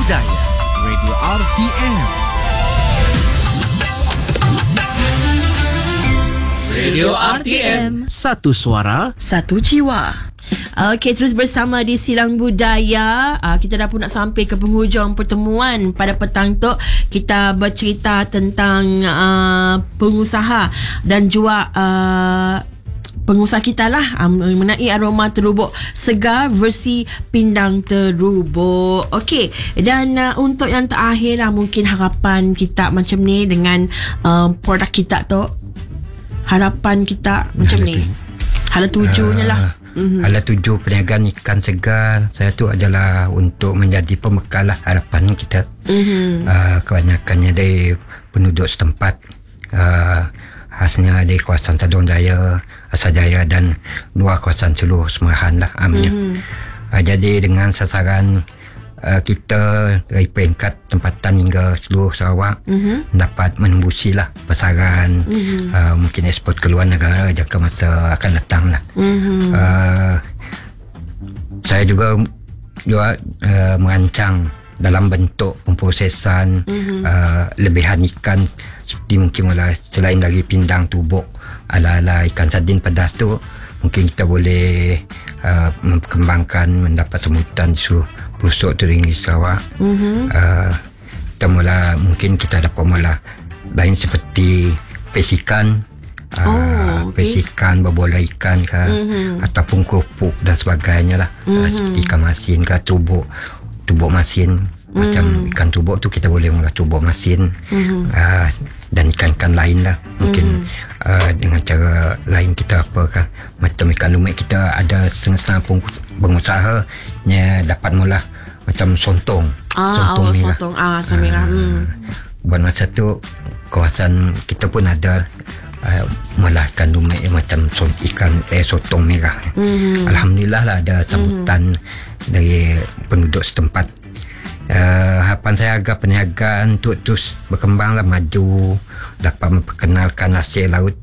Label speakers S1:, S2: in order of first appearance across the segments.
S1: Budaya Radio RTM. Radio RTM. Satu suara,
S2: satu jiwa. Okey, terus bersama di Silang Budaya. Kita dah pun nak sampai ke penghujung pertemuan pada petang tu. Kita bercerita tentang pengusaha dan juga pengusaha kita lah mengenai aroma terubuk segar versi pindang terubuk. Okey, dan untuk yang terakhir lah, mungkin harapan kita macam ni dengan produk kita tu. Harapan kita macam ni. Hala tujuhnya lah.
S3: Hala tujuh perniagaan ikan segar saya tu adalah untuk menjadi pembekal lah harapan kita. Kebanyakannya dari penduduk setempat, khasnya dari kawasan Tadong Jaya, Asajaya dan luar kawasan seluruh Semerahan lah amnya. Jadi dengan sasaran kita dari peringkat tempatan hingga seluruh Sarawak dapat menembusi lah pasaran, mungkin ekspor ke luar negara jangka masa akan datang lah. Saya juga merancang dalam bentuk pemprosesan lebihan ikan, seperti mungkin selain dari pindang tubuk ala-ala ikan sardin pedas tu, mungkin kita boleh memperkembangkan, mendapat sambutan di seluruh pelosok teringgi Sarawak. Mungkin kita dapat mula lain seperti pesikan, pesikan, berbola ikan ke, ataupun kerupuk dan sebagainya lah. Seperti ikan masin ke, tubuk masin. Macam ikan tubuk tu kita boleh mula tubuk masin, dan ikan-ikan lain lah. Mungkin dengan cara lain kita apa kan, macam ikan lumik kita ada setengah-setengah pengusaha dapat mula macam sontong.
S2: Sontong merah.
S3: Buat masa tu kawasan kita pun ada mula ikan lumik macam sotong merah. Alhamdulillah lah ada sambutan dari penduduk setempat. Harapan saya agar perniagaan tu terus berkembang lah, maju, dapat memperkenalkan hasil laut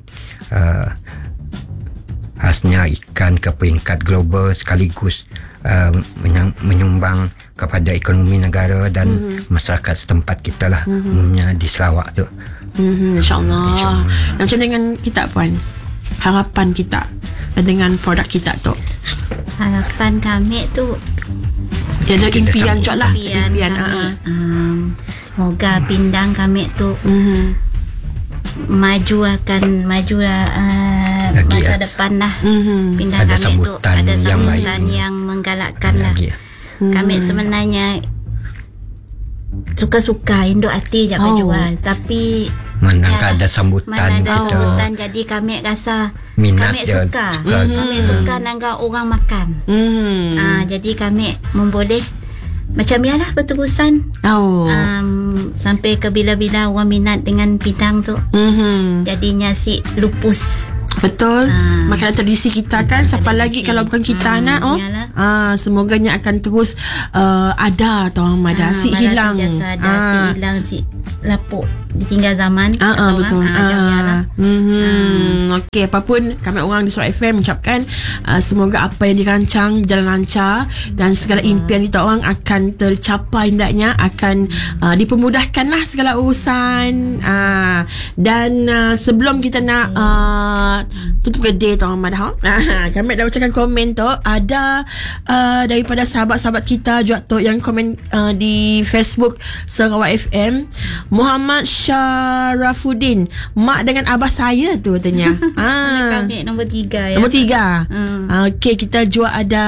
S3: khasnya ikan ke peringkat global, sekaligus menyumbang kepada ekonomi negara dan masyarakat setempat kita lah, umumnya di Sarawak tu.
S2: InsyaAllah. Macam dengan kita Puan, harapan kita dengan produk kita tu?
S4: Harapan kami tu
S2: ada impian je lah.
S4: Impian semoga pindang kami tu maju masa depan lah. Pindang
S3: ada
S4: kami tu ada sambutan
S3: yang,
S4: yang menggalakkan lah. Kami sebenarnya suka-suka, induk hati je jual, tapi
S3: mana ada sambutan
S4: jadi kami rasa
S3: minat,
S4: kami suka. Kami suka nangga orang makan. Jadi kami memboleh macam yalah berterusan sampai ke bila-bila orang minat dengan pindang tu. Jadinya si lupus.
S2: Betul. Makanan tradisi kita kan, siapa lagi kalau bukan kita nak. Semoganya akan terus ada tau Mada. Si hilang.
S4: Si hilang, si lapuk ditinggal zaman.
S2: Betul. Okey, apapun kami orang di Surat FM mengucapkan semoga apa yang dirancang jalan lancar dan segala impian kita orang akan tercapai, hendaknya akan dipermudahkanlah segala urusan. Dan sebelum kita nak tutup kedai tu Ahmad, kami dah bacakan komen tu. Ada daripada sahabat-sahabat kita juga tu yang komen di Facebook Sarawak FM. Muhammad Syarafuddin, mak dengan abah saya tu katanya.
S4: Kami nombor 3 ya.
S2: Nombor 3. Okey, kita juga ada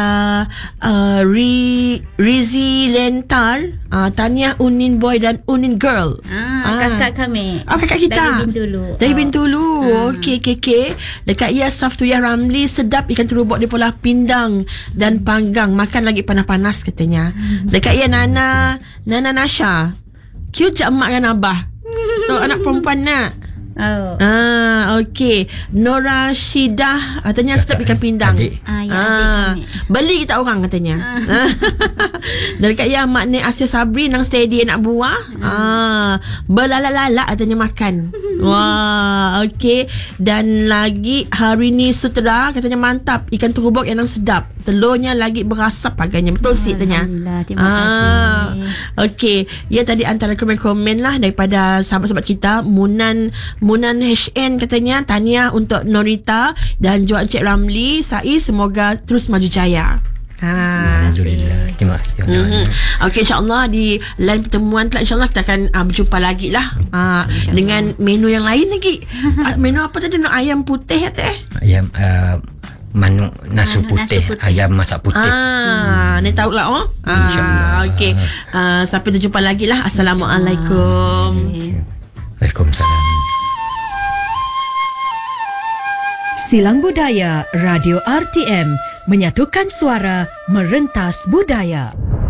S2: Rizi Lentar, Tania Unin Boy dan Unin Girl.
S4: Kakak kami.
S2: Kakak kita. Dari Bintulu. Okey. Dekat Saftuyah Ramli, sedap ikan terubuk di Pulau Pindang dan panggang, makan lagi panas-panas katanya. Dekat Nana Nasha, cute je emak dengan abah. Tu anak perempuan nak. Okey. Nora Shidah katanya sedap ikan pindang. Beli kita orang katanya. Dan dekat makna Asia Sabri nang steady nak buah. Berlalak-lalak katanya makan. Wah, okey. Dan lagi Harini Sutera katanya mantap, ikan terubuk yang sedap. Telurnya lagi berasap agaknya. Betul sih katanya.
S4: Alhamdulillah, terima kasih.
S2: Okey, ya tadi antara komen-komen lah daripada sahabat-sahabat kita. Munan HN katanya tahniah untuk Norita dan juga Encik Ramli Saiz, semoga terus maju jaya.
S3: Alhamdulillah. Terima kasih.
S2: Okey, insyaAllah di lain pertemuan kelak, insyaAllah kita akan berjumpa lagi lah dengan menu yang lain lagi. Menu apa tadi? Ayam putih ya teh?
S3: Ayam manuk nasi putih. Ayam masak putih.
S2: Ni tahu lah
S3: InsyaAllah.
S2: Okey, sampai berjumpa lagi lah. Assalamualaikum.
S3: Waalaikumsalam.
S5: Silang Budaya Radio RTM, menyatukan suara, merentas budaya.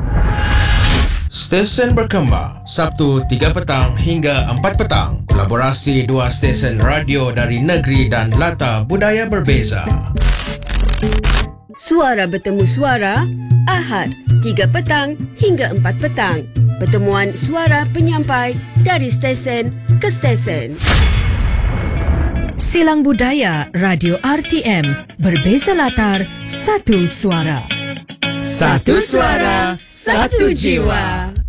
S1: Stesen berkembang Sabtu 3 petang hingga 4 petang. Kolaborasi 2 stesen radio dari negeri dan latar budaya berbeza.
S6: Suara bertemu suara, Ahad 3 petang hingga 4 petang. Pertemuan suara penyampai dari stesen ke stesen.
S5: Silang Budaya Radio RTM, berbeza latar, satu suara.
S1: Satu suara, satu jiwa.